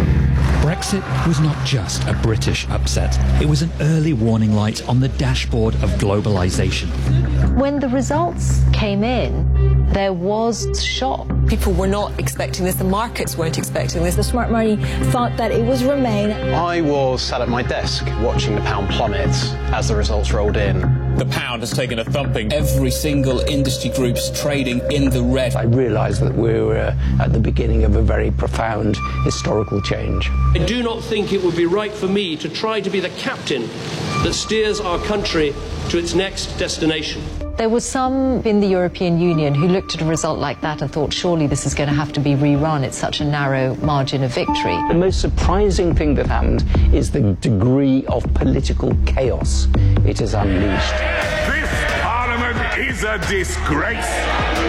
Speaker 23: Brexit was not just a British upset. It was an early warning light on the dashboard of globalization.
Speaker 24: When the results came in, there was shock.
Speaker 11: People were not expecting this. The markets weren't expecting this.
Speaker 3: The smart money thought that it was Remain.
Speaker 25: I was sat at my desk watching the pound plummet as the results rolled in.
Speaker 26: The pound has taken a thumping. Every single industry group's trading in the red.
Speaker 2: I realised that we were at the beginning of a very profound historical change.
Speaker 27: I do not think it would be right for me to try to be the captain that steers our country to its next destination.
Speaker 24: There were some in the European Union who looked at a result like that and thought, surely this is going to have to be rerun. It's such a narrow margin of victory.
Speaker 2: The most surprising thing that happened is the degree of political chaos it has unleashed.
Speaker 28: This Parliament is a disgrace.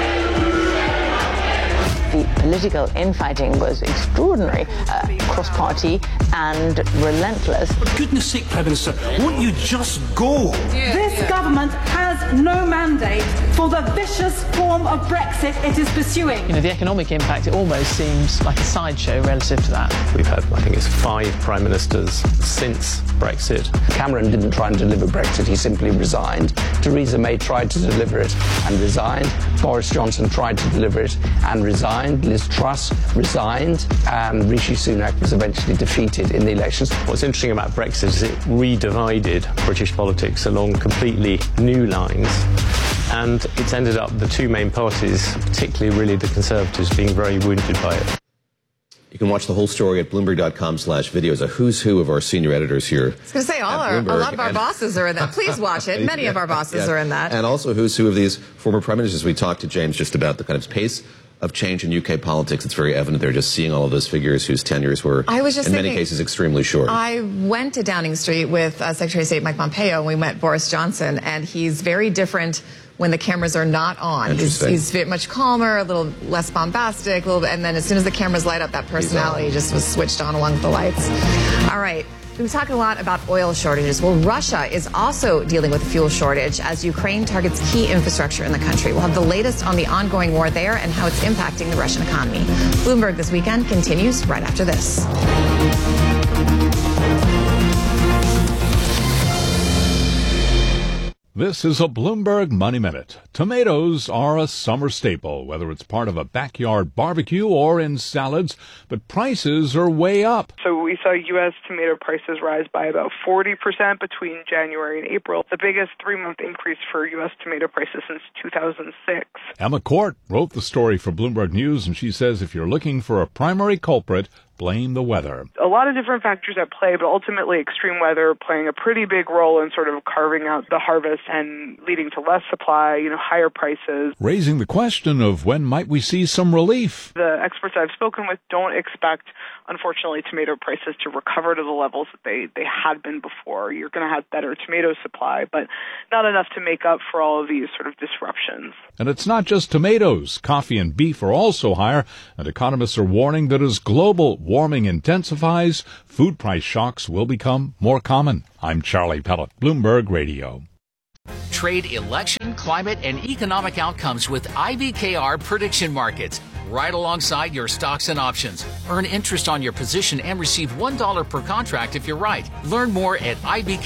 Speaker 3: The political infighting was extraordinary, cross-party and relentless.
Speaker 28: For goodness sake, Prime Minister, won't you just go?
Speaker 29: This government has no mandate for the vicious form of Brexit it is pursuing.
Speaker 10: You know, the economic impact, it almost seems like a sideshow relative to that. We've had, I think it's 5 Prime Ministers since Brexit.
Speaker 2: Cameron didn't try and deliver Brexit, he simply resigned. Theresa May tried to deliver it and resigned. Boris Johnson tried to deliver it and resigned. Liz Truss resigned, and Rishi Sunak was eventually defeated in the elections.
Speaker 10: What's interesting about Brexit is it redivided British politics along completely new lines, and it's ended up the two main parties, particularly really the Conservatives, being very wounded by it.
Speaker 4: You can watch the whole story at Bloomberg.com/videos, a who's who of our senior editors here.
Speaker 5: I was going to say, a lot of our bosses are in that. Please watch it. Many of our bosses are in that.
Speaker 4: And also who's who of these former prime ministers. We talked to James just about the kind of pace of change in UK politics. It's very evident they're just seeing all of those figures whose tenures were, in many cases, extremely short.
Speaker 5: I went to Downing Street with Secretary of State Mike Pompeo, and we met Boris Johnson, and he's very different when the cameras are not on. He's much calmer, a little less bombastic, and then as soon as the cameras light up, that personality just was switched on along with the lights. All right. We've talked a lot about oil shortages. Well, Russia is also dealing with a fuel shortage as Ukraine targets key infrastructure in the country. We'll have the latest on the ongoing war there and how it's impacting the Russian economy. Bloomberg This Weekend continues right after this.
Speaker 30: This is a Bloomberg Money Minute. Tomatoes are a summer staple, whether it's part of a backyard barbecue or in salads, but prices are way up.
Speaker 31: So we saw U.S. tomato prices rise by about 40% between January and April, the biggest 3-month increase for U.S. tomato prices since 2006.
Speaker 30: Emma Court wrote the story for Bloomberg News, and she says if you're looking for a primary culprit, blame the weather.
Speaker 31: A lot of different factors at play, but ultimately extreme weather playing a pretty big role in sort of carving out the harvest and leading to less supply, higher prices.
Speaker 30: Raising the question of when might we see some relief.
Speaker 31: The experts I've spoken with don't expect, unfortunately, tomato prices to recover to the levels that they had been before. You're going to have better tomato supply, but not enough to make up for all of these sort of disruptions.
Speaker 30: And it's not just tomatoes. Coffee and beef are also higher, and economists are warning that as global warming intensifies, food price shocks will become more common. I'm Charlie Pellet, Bloomberg Radio.
Speaker 6: Trade election, climate, and economic outcomes with IBKR Prediction Markets. Right alongside your stocks and options. Earn interest on your position and receive $1 per contract if you're right. Learn more at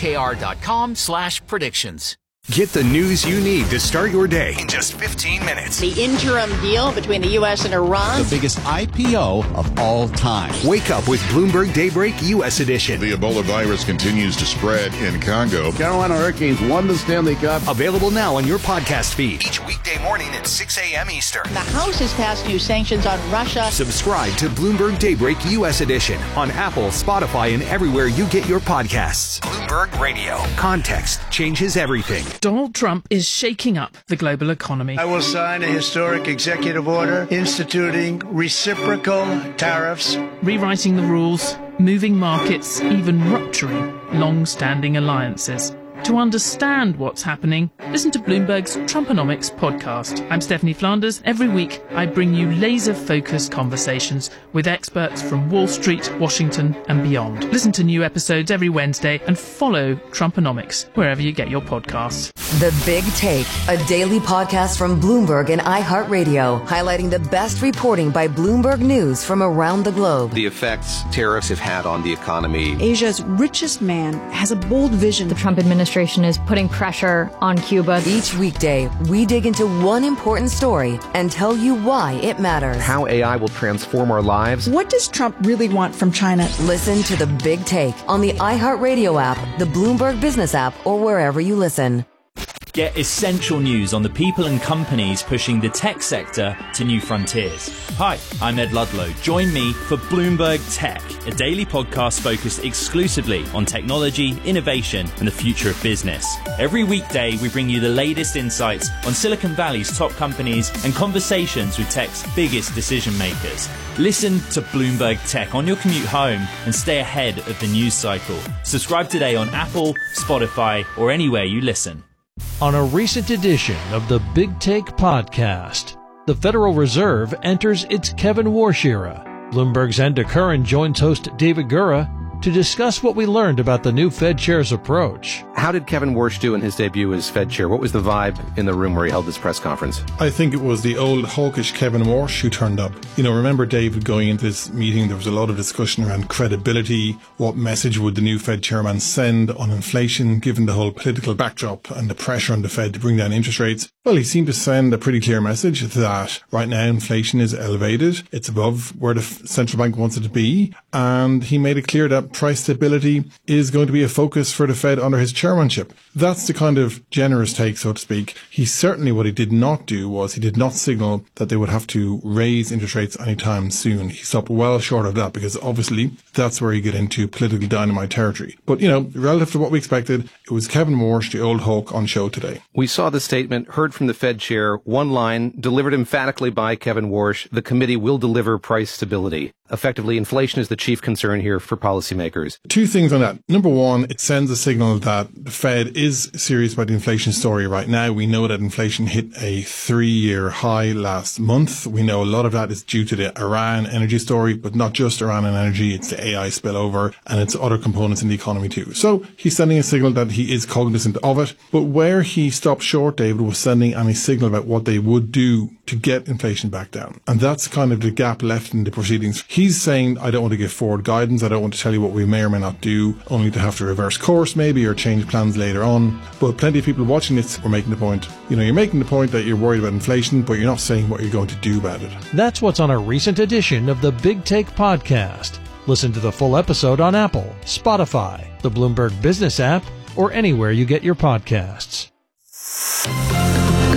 Speaker 6: ibkr.com/predictions.
Speaker 9: Get the news you need to start your day in just 15 minutes.
Speaker 8: The interim deal between the U.S. and Iran.
Speaker 12: The biggest IPO of all time.
Speaker 9: Wake up with Bloomberg Daybreak U.S. edition.
Speaker 13: The Ebola virus continues to spread in Congo.
Speaker 12: Carolina Hurricanes won the Stanley Cup.
Speaker 9: Available now on your podcast feed. Each weekday morning at 6 a.m. Eastern.
Speaker 8: The House has passed new sanctions on Russia.
Speaker 9: Subscribe to Bloomberg Daybreak U.S. edition on Apple, Spotify, and everywhere you get your podcasts. Bloomberg Radio. Context changes everything.
Speaker 14: Donald Trump is shaking up the global economy.
Speaker 15: I will sign a historic executive order instituting reciprocal tariffs.
Speaker 14: Rewriting the rules, moving markets, even rupturing long-standing alliances. To understand what's happening, listen to Bloomberg's Trumponomics podcast. I'm Stephanie Flanders. Every week, I bring you laser-focused conversations with experts from Wall Street, Washington, and beyond. Listen to new episodes every Wednesday and follow Trumponomics wherever you get your podcasts.
Speaker 16: The Big Take, a daily podcast from Bloomberg and iHeartRadio, highlighting the best reporting by Bloomberg News from around the globe.
Speaker 17: The effects tariffs have had on the economy.
Speaker 18: Asia's richest man has a bold vision.
Speaker 19: The Trump administration is putting pressure on Cuba.
Speaker 16: Each weekday, we dig into one important story and tell you why it matters.
Speaker 17: How AI will transform our lives.
Speaker 18: What does Trump really want from China?
Speaker 16: Listen to The Big Take on the iHeartRadio app, the Bloomberg Business app, or wherever you listen.
Speaker 20: Get essential news on the people and companies pushing the tech sector to new frontiers. Hi, I'm Ed Ludlow. Join me for Bloomberg Tech, a daily podcast focused exclusively on technology, innovation, and the future of business. Every weekday, we bring you the latest insights on Silicon Valley's top companies and conversations with tech's biggest decision makers. Listen to Bloomberg Tech on your commute home and stay ahead of the news cycle. Subscribe today on Apple, Spotify, or anywhere you listen.
Speaker 32: On a recent edition of the Big Take podcast, the Federal Reserve enters its Kevin Warsh era. Bloomberg's Enda Curran joins host David Gura to discuss what we learned about the new Fed chair's approach.
Speaker 4: How did Kevin Warsh do in his debut as Fed chair? What was the vibe in the room where he held this press conference?
Speaker 33: I think it was the old hawkish Kevin Warsh who turned up. Remember, David, going into this meeting, there was a lot of discussion around credibility. What message would the new Fed chairman send on inflation, given the whole political backdrop and the pressure on the Fed to bring down interest rates? Well, he seemed to send a pretty clear message that right now inflation is elevated. It's above where the central bank wants it to be. And he made it clear that price stability is going to be a focus for the Fed under his chairmanship. That's the kind of generous take, so to speak. What he did not do was he did not signal that they would have to raise interest rates anytime soon. He stopped well short of that because obviously that's where you get into political dynamite territory. But, relative to what we expected, it was Kevin Warsh, the old hawk, on show today.
Speaker 4: We saw the statement, heard from the Fed chair, one line, delivered emphatically by Kevin Warsh, the committee will deliver price stability. Effectively, inflation is the chief concern here for policymakers.
Speaker 33: Two things on that. Number one, it sends a signal that the Fed is serious about the inflation story right now. We know that inflation hit a 3-year high last month. We know a lot of that is due to the Iran energy story, but not just Iran and energy. It's the AI spillover and it's other components in the economy too. So he's sending a signal that he is cognizant of it. But where he stopped short, David, was sending any signal about what they would do to get inflation back down. And that's kind of the gap left in the proceedings. He's saying, I don't want to give forward guidance. I don't want to tell you what we may or may not do, only to have to reverse course maybe or change plans later on. But plenty of people watching this were making the point. You're making the point that you're worried about inflation, but you're not saying what you're going to do about it.
Speaker 32: That's what's on a recent edition of the Big Take podcast. Listen to the full episode on Apple, Spotify, the Bloomberg Business app, or anywhere you get your podcasts.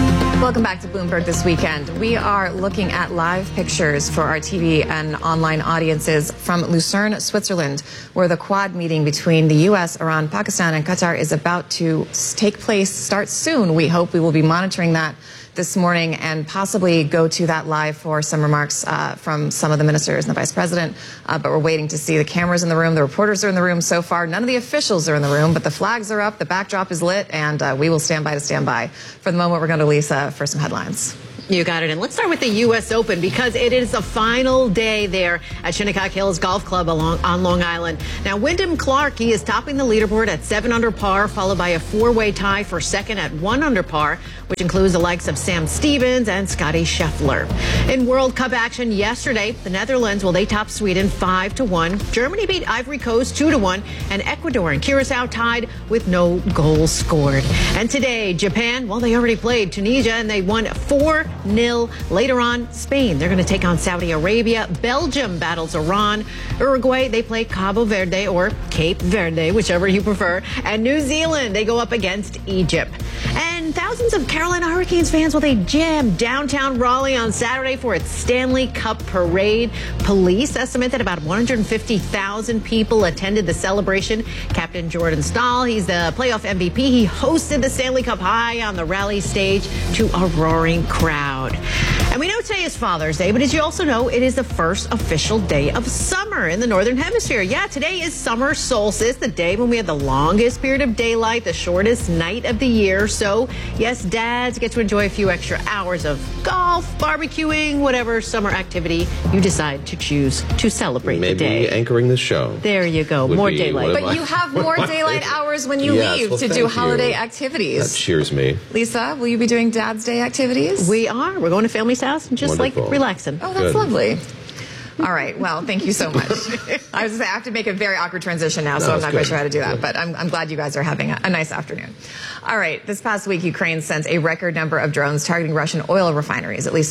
Speaker 5: Welcome back to Bloomberg This Weekend. We are looking at live pictures for our TV and online audiences from Lucerne, Switzerland, where the Quad meeting between the U.S., Iran, Pakistan, and Qatar is about to take place, start soon. We hope we will be monitoring that this morning and possibly go to that live for some remarks from some of the ministers and the vice president. But we're waiting to see the cameras in the room. The reporters are in the room so far. None of the officials are in the room, but the flags are up. The backdrop is lit, and we will stand by to stand by. For the moment, we're going to Lisa for some headlines.
Speaker 8: You got it. And let's start with the U.S. Open because it is the final day there at Shinnecock Hills Golf Club on Long Island. Now, Wyndham Clark, he is topping the leaderboard at 7 under par, followed by a four-way tie for second at 1 under par, which includes the likes of Sam Stevens and Scotty Scheffler. In World Cup action yesterday, the Netherlands, well, they topped Sweden 5-1. Germany beat Ivory Coast 2-1, and Ecuador and Curacao tied with no goals scored. And today, Japan, well, they already played Tunisia, and they won 4-0. Later on, Spain, they're going to take on Saudi Arabia. Belgium battles Iran. Uruguay, they play Cabo Verde or Cape Verde, whichever you prefer. And New Zealand, they go up against Egypt. And thousands of Carolina Hurricanes fans, well, they jammed downtown Raleigh on Saturday for its Stanley Cup parade. Police estimate that about 150,000 people attended the celebration. Captain Jordan Stahl, he's the playoff MVP. He hosted the Stanley Cup high on the Raleigh stage to a roaring crowd. And we know today is Father's Day, but as you also know, it is the first official day of summer in the Northern Hemisphere. Yeah, today is summer solstice, the day when we have the longest period of daylight, the shortest night of the year. So, yes, dads get to enjoy a few extra hours of golf, barbecuing, whatever summer activity you decide to choose to celebrate the day.
Speaker 4: Maybe anchoring the show.
Speaker 8: There you go, more daylight.
Speaker 5: But you have more daylight hours when you leave to do holiday activities.
Speaker 4: That cheers me.
Speaker 5: Lisa, will you be doing Dad's Day activities?
Speaker 8: We are. We're going to family's house and just like relaxing.
Speaker 5: Oh, that's lovely. All right. Well, thank you so much. I was going to say, I have to make a very awkward transition now, so I'm not quite sure how to do that. But I'm glad you guys are having a nice afternoon. All right. This past week, Ukraine sent a record number of drones targeting Russian oil refineries. At least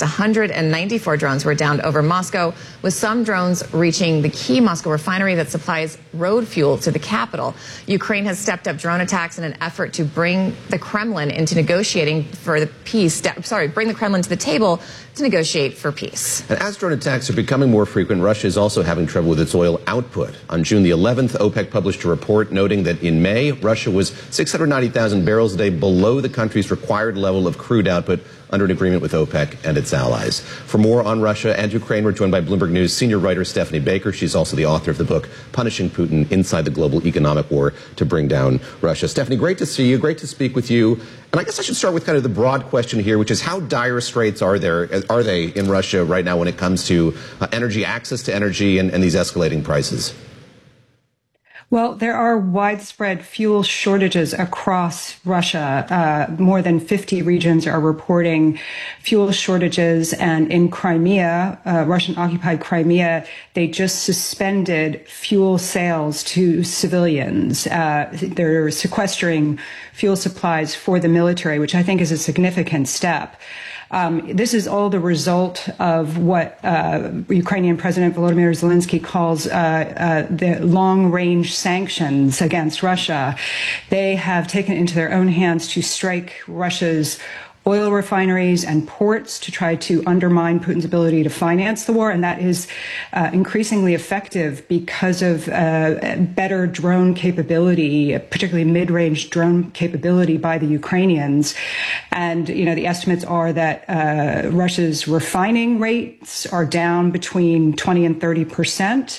Speaker 5: 194 drones were downed over Moscow, with some drones reaching the key Moscow refinery that supplies road fuel to the capital. Ukraine has stepped up drone attacks in an effort to bring the Kremlin into negotiating for the peace. Bring the Kremlin to the table to negotiate for peace.
Speaker 4: And as drone attacks are becoming more frequent, Russia is also having trouble with its oil output. On June the 11th, OPEC published a report noting that in May, Russia was 690,000 barrels a day below the country's required level of crude output under an agreement with OPEC and its allies. For more on Russia and Ukraine, we're joined by Bloomberg News senior writer Stephanie Baker. She's also the author of the book, Punishing Putin Inside the Global Economic War to Bring Down Russia. Stephanie, great to see you. Great to speak with you. And I guess I should start with kind of the broad question here, which is how dire straits are they in Russia right now when it comes to energy, access to energy, and these escalating prices?
Speaker 1: Well, there are widespread fuel shortages across Russia. More than 50 regions are reporting fuel shortages. And in Crimea, Russian-occupied Crimea, they just suspended fuel sales to civilians. They're sequestering fuel supplies for the military, which I think is a significant step. This is all the result of what Ukrainian President Volodymyr Zelensky calls the long-range sanctions against Russia. They have taken it into their own hands to strike Russia's oil refineries and ports to try to undermine Putin's ability to finance the war. And that is increasingly effective because of better drone capability, particularly mid-range drone capability by the Ukrainians. And, you know, the estimates are that Russia's refining rates are down between 20 and 30%.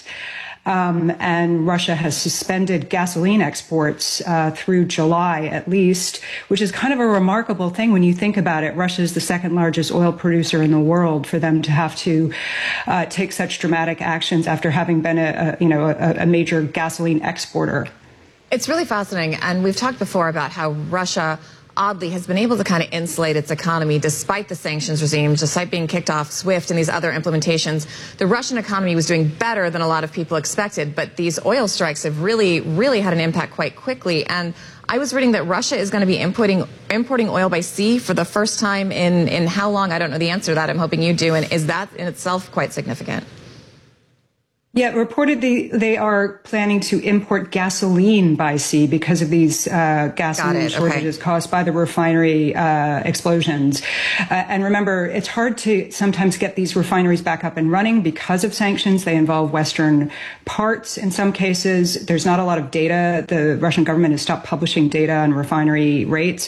Speaker 1: And Russia has suspended gasoline exports through July, at least, which is kind of a remarkable thing when you think about it. Russia is the second largest oil producer in the world. For them to have to take such dramatic actions after having been a major gasoline exporter.
Speaker 5: It's really fascinating. And we've talked before about how Russia oddly has been able to kind of insulate its economy despite the sanctions regime, despite being kicked off SWIFT and these other implementations. The Russian economy was doing better than a lot of people expected, but these oil strikes have really had an impact quite quickly. And I was reading that Russia is going to be importing oil by sea for the first time in how long? I don't know the answer to that. I'm hoping you do. And is that in itself quite significant?
Speaker 1: Yeah, reportedly they are planning to import gasoline by sea because of these gasoline shortages caused by the refinery explosions. And remember, it's hard to sometimes get these refineries back up and running because of sanctions. They involve Western parts in some cases. There's not a lot of data. The Russian government has stopped publishing data on refinery rates.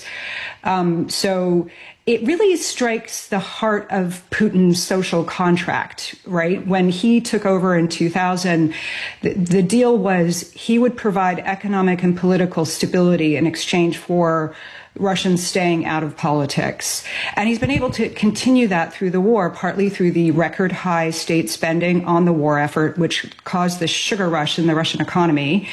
Speaker 1: So it really strikes the heart of Putin's social contract, right? When he took over in 2000, the deal was he would provide economic and political stability in exchange for Russians staying out of politics. And he's been able to continue that through the war, partly through the record high state spending on the war effort, which caused the sugar rush in the Russian economy.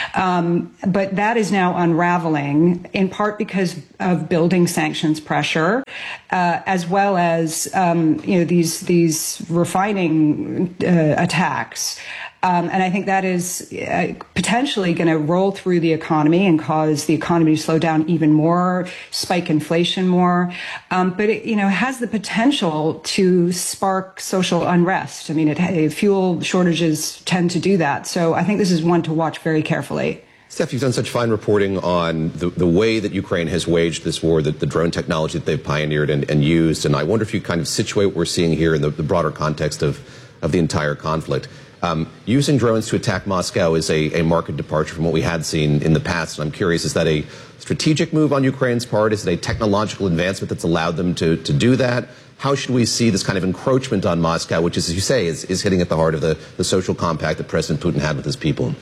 Speaker 1: But that is now unraveling, in part because of building sanctions pressure, as well as, these refining attacks. And I think that is potentially going to roll through the economy and cause the economy to slow down even more, spike inflation more. But it, has the potential to spark social unrest. I mean, fuel shortages tend to do that. So I think this is one to watch very carefully.
Speaker 4: Steph, you've done such fine reporting on the way that Ukraine has waged this war, the drone technology that they've pioneered and used. And I wonder if you kind of situate what we're seeing here in the broader context of the entire conflict. Using drones to attack Moscow is a marked departure from what we had seen in the past. And I'm curious, is that a strategic move on Ukraine's part? Is it a technological advancement that's allowed them to do that? How should we see this kind of encroachment on Moscow, which, as you say, is hitting at the heart of the social compact that President Putin had with his people?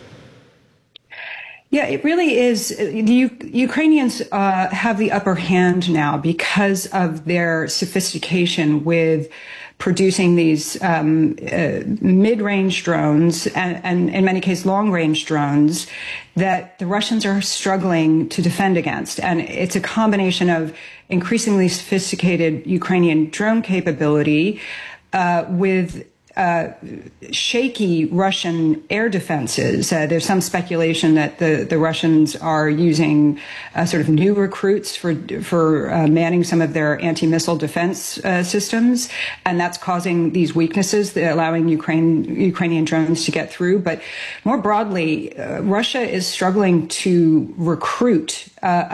Speaker 1: Yeah, it really is. The Ukrainians have the upper hand now because of their sophistication with producing these mid-range drones and in many cases long-range drones that the Russians are struggling to defend against. And it's a combination of increasingly sophisticated Ukrainian drone capability with shaky Russian air defenses. There's some speculation that the Russians are using sort of new recruits for manning some of their anti-missile defense systems, and that's causing these weaknesses, allowing Ukrainian drones to get through. But more broadly, Russia is struggling to recruit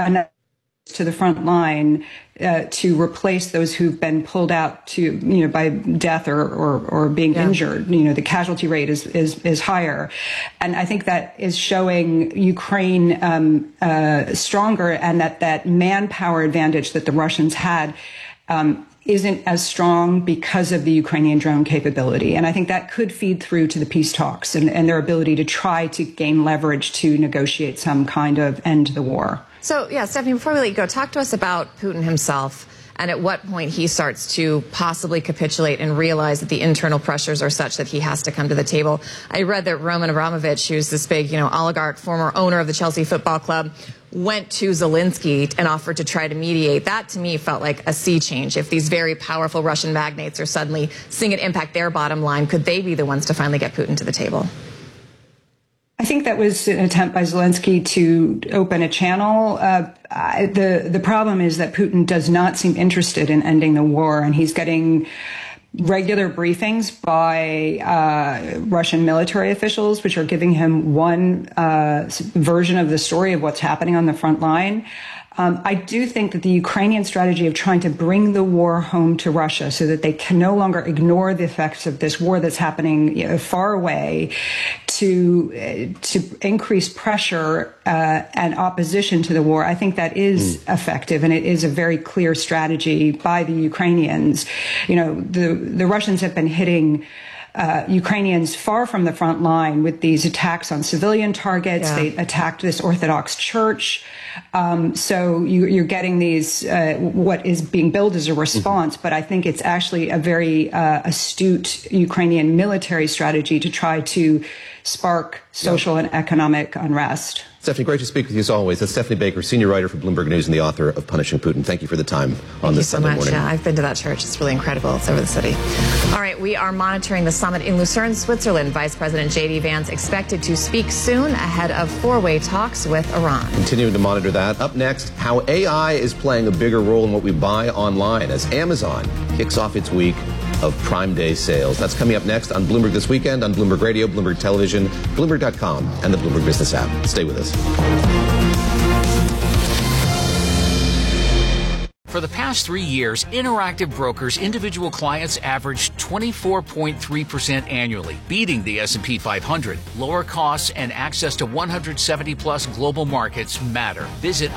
Speaker 1: to the front line to replace those who've been pulled out by death or being injured. The casualty rate is higher. And I think that is showing Ukraine stronger, and that manpower advantage that the Russians had isn't as strong because of the Ukrainian drone capability. And I think that could feed through to the peace talks and their ability to try to gain leverage to negotiate some kind of end to the war.
Speaker 5: So, Stephanie, before we let you go, talk to us about Putin himself and at what point he starts to possibly capitulate and realize that the internal pressures are such that he has to come to the table. I read that Roman Abramovich, who's this big, oligarch, former owner of the Chelsea Football Club, went to Zelensky and offered to try to mediate. That, to me, felt like a sea change. If these very powerful Russian magnates are suddenly seeing it impact their bottom line, could they be the ones to finally get Putin to the table?
Speaker 1: I think that was an attempt by Zelensky to open a channel. The problem is that Putin does not seem interested in ending the war, and he's getting regular briefings by Russian military officials, which are giving him one version of the story of what's happening on the front line. I do think that the Ukrainian strategy of trying to bring the war home to Russia so that they can no longer ignore the effects of this war that's happening far away to increase pressure and opposition to the war, I think that is effective, and it is a very clear strategy by the Ukrainians. The Russians have been hitting Ukrainians far from the front line with these attacks on civilian targets. They attacked this Orthodox church. So you're getting these, what is being billed as a response, but I think it's actually a very astute Ukrainian military strategy to try to spark social and economic unrest.
Speaker 4: Stephanie, great to speak with you as always. That's Stephanie Baker, senior writer for Bloomberg News and the author of Punishing Putin. Thank you for the time on this Sunday morning.
Speaker 5: Yeah, I've been to that church. It's really incredible. It's over the city. All right, we are monitoring the summit in Lucerne, Switzerland. Vice President J.D. Vance expected to speak soon ahead of four-way talks with Iran.
Speaker 4: Continuing to monitor that. Up next, how AI is playing a bigger role in what we buy online as Amazon kicks off its week of Prime Day sales. That's coming up next on Bloomberg This Weekend, on Bloomberg Radio, Bloomberg Television, Bloomberg.com, and the Bloomberg Business app. Stay with us.
Speaker 6: For the past 3 years, Interactive Brokers' individual clients averaged 24.3% annually, beating the S&P 500. Lower costs and access to 170-plus global markets matter. Visit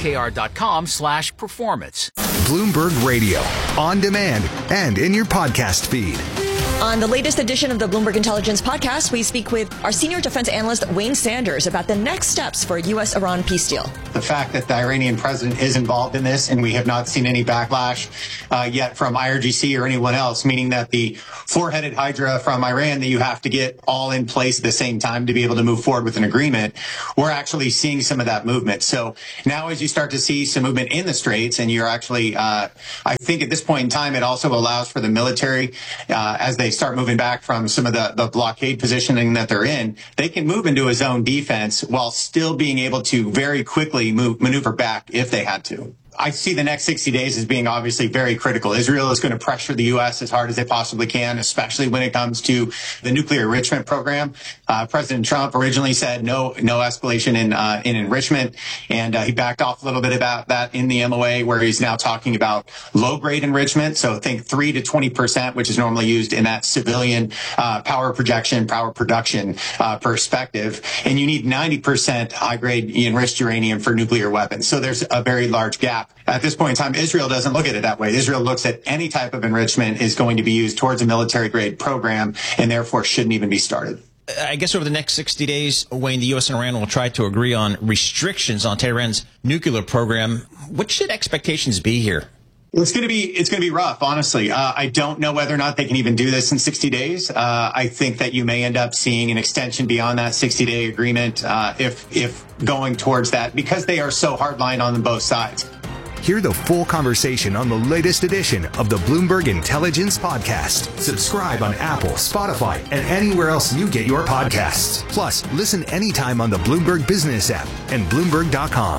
Speaker 6: ibkr.com/performance.
Speaker 9: Bloomberg Radio, on demand and in your podcast feed.
Speaker 2: On the latest edition of the Bloomberg Intelligence Podcast, we speak with our senior defense analyst, Wayne Sanders, about the next steps for a U.S.-Iran peace deal.
Speaker 3: The fact that the Iranian president is involved in this, and we have not seen any backlash yet from IRGC or anyone else, meaning that the four-headed hydra from Iran that you have to get all in place at the same time to be able to move forward with an agreement, we're actually seeing some of that movement. So now as you start to see some movement in the Straits, and you're actually, I think at this point in time, it also allows for the military, as they start moving back from some of the blockade positioning that they're in, they can move into a zone defense while still being able to very quickly maneuver back if they had to. I see the next 60 days as being obviously very critical. Israel is going to pressure the U.S. as hard as they possibly can, especially when it comes to the nuclear enrichment program. President Trump originally said no escalation in enrichment, and he backed off a little bit about that in the MOA, where he's now talking about low-grade enrichment. So think 3 to 20%, which is normally used in that civilian power production perspective. And you need 90% high-grade enriched uranium for nuclear weapons. So there's a very large gap. At this point in time, Israel doesn't look at it that way. Israel looks at any type of enrichment is going to be used towards a military-grade program and therefore shouldn't even be started.
Speaker 7: I guess over the next 60 days, Wayne, the U.S. and Iran will try to agree on restrictions on Tehran's nuclear program. What should expectations be here?
Speaker 3: It's going to be rough, honestly. I don't know whether or not they can even do this in 60 days. I think that you may end up seeing an extension beyond that 60-day agreement if going towards that, because they are so hardline on both sides.
Speaker 9: Hear the full conversation on the latest edition of the Bloomberg Intelligence Podcast. Subscribe on Apple, Spotify, and anywhere else you get your podcasts. Plus, listen anytime on the Bloomberg Business app and Bloomberg.com.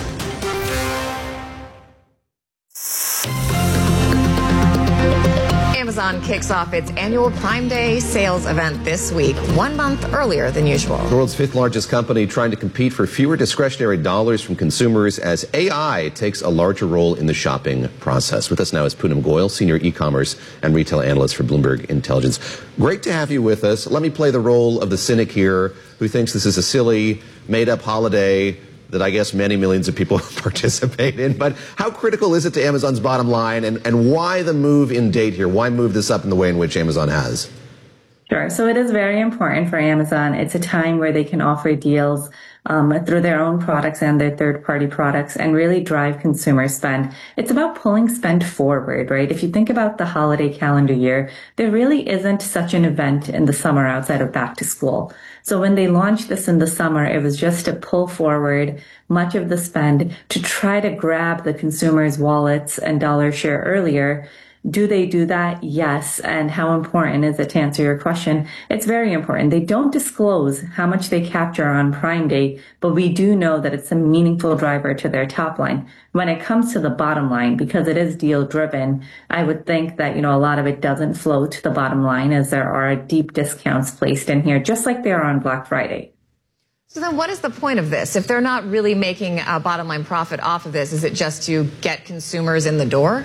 Speaker 5: Amazon kicks off its annual Prime Day sales event this week, 1 month earlier than usual.
Speaker 4: The world's fifth largest company trying to compete for fewer discretionary dollars from consumers as AI takes a larger role in the shopping process. With us now is Poonam Goyal, senior e-commerce and retail analyst for Bloomberg Intelligence. Great to have you with us. Let me play the role of the cynic here who thinks this is a silly, made-up holiday that I guess many millions of people participate in. But how critical is it to Amazon's bottom line, and why the move in date here? Why move this up in the way in which Amazon has?
Speaker 7: Sure. So it is very important for Amazon. It's a time where they can offer deals through their own products and their third-party products and really drive consumer spend. It's about pulling spend forward, right? If you think about the holiday calendar year, there really isn't such an event in the summer outside of back to school. So when they launched this in the summer, it was just to pull forward much of the spend to try to grab the consumers' wallets and dollar share earlier. Do they do that? Yes. And how important is it, to answer your question? It's very important. They don't disclose how much they capture on Prime Day, but we do know that it's a meaningful driver to their top line. When it comes to the bottom line, because it is deal driven, I would think that, a lot of it doesn't flow to the bottom line, as there are deep discounts placed in here, just like they are on Black Friday.
Speaker 5: So then what is the point of this? If they're not really making a bottom line profit off of this, is it just to get consumers in the door?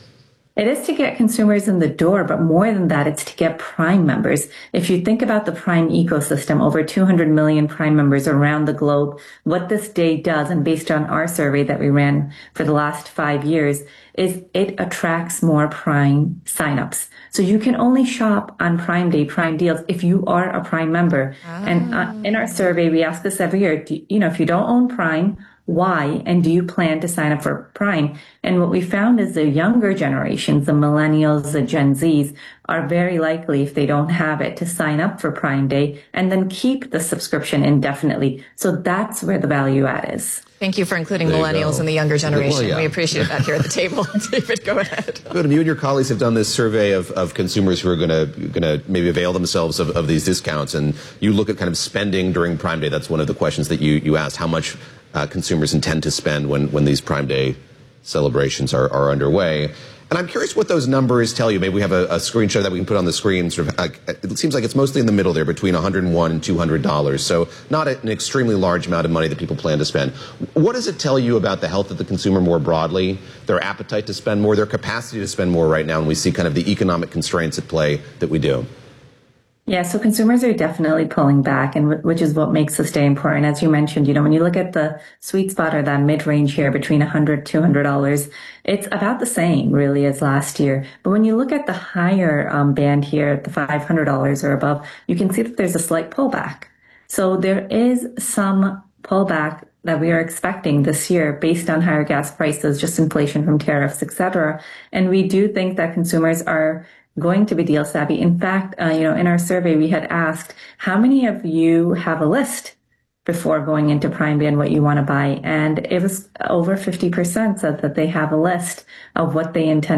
Speaker 7: It is to get consumers in the door, but more than that, it's to get Prime members. If you think about the Prime ecosystem, over 200 million Prime members around the globe, what this day does, and based on our survey that we ran for the last 5 years, is it attracts more Prime signups. So you can only shop on Prime Day, Prime deals, if you are a Prime member. And in our survey, we ask this every year, if you don't own Prime, why? And do you plan to sign up for Prime? And what we found is the younger generations, the millennials, the Gen Zs, are very likely, if they don't have it, to sign up for Prime Day and then keep the subscription indefinitely. So that's where the value add is.
Speaker 5: Thank you for including millennials and the younger generation.
Speaker 4: Well, yeah.
Speaker 5: We appreciate that here at the table. David, go ahead.
Speaker 4: Good. You and your colleagues have done this survey of consumers who are going to maybe avail themselves of these discounts, and you look at kind of spending during Prime Day. That's one of the questions that you asked, how much consumers intend to spend when these Prime Day celebrations are underway. And I'm curious what those numbers tell you. Maybe we have a screenshot that we can put on the screen. Sort of, it seems like it's mostly in the middle there, between $101 and $200. So not an extremely large amount of money that people plan to spend. What does it tell you about the health of the consumer more broadly, their appetite to spend more, their capacity to spend more right now, when we see kind of the economic constraints at play that we do?
Speaker 7: Yeah, so consumers are definitely pulling back, and which is what makes this day important. As you mentioned, when you look at the sweet spot or that mid-range here between $100, $200, it's about the same really as last year. But when you look at the higher band here at the $500 or above, you can see that there's a slight pullback. So there is some pullback that we are expecting this year based on higher gas prices, just inflation from tariffs, etc. And we do think that consumers are going to be deal savvy. In fact, in our survey, we had asked, how many of you have a list before going into Prime Day and what you want to buy? And it was over 50% said that they have a list of what they intend